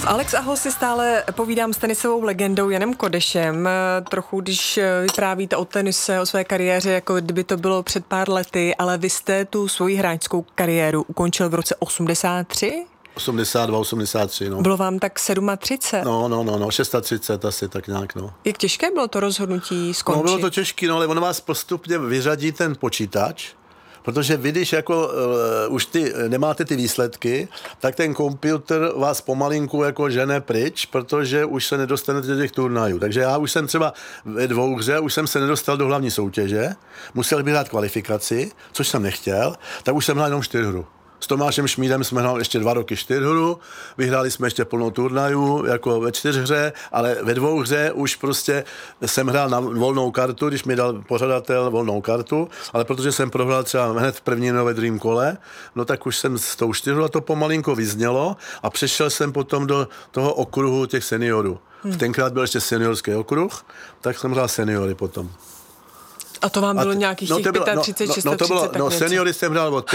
V Alex Ahoj si stále povídám s tenisovou legendou Janem Kodešem. Trochu, když vyprávíte o tenise, o své kariéře, jako kdyby to bylo před pár lety, ale vy jste tu svoji hráčskou kariéru ukončil v roce 83? 82, 83, no. Bylo vám tak 37? No, 630 asi tak nějak, no. Jak těžké bylo to rozhodnutí skončit? No, bylo to těžké, no, ale on vás postupně vyřadí ten počítač, protože vy, když jako už nemáte ty výsledky, tak ten počítač vás pomalinku jako žene pryč, protože už se nedostanete do těch turnajů. Takže já už jsem třeba ve dvouhře, už jsem se nedostal do hlavní soutěže, musel bych hrát kvalifikaci, což jsem nechtěl, tak už jsem hrál jenom 4hru. S Tomášem Šmídem jsme hráli ještě 2 roky 4hru, vyhráli jsme ještě plnou turnajů, jako ve 4hře, ale ve 2hře už prostě jsem hrál na volnou kartu, když mi dal pořadatel volnou kartu, ale protože jsem prohrál třeba hned v prvním nebo ve druhém kole, no tak už jsem s tou 4hrou a to pomalinko vyznělo a přešel jsem potom do toho okruhu těch seniorů. Tenkrát byl ještě seniorský okruh, tak jsem hrál seniory potom. A to vám bylo nějakých těch 35, 36, seniory jsem hrál od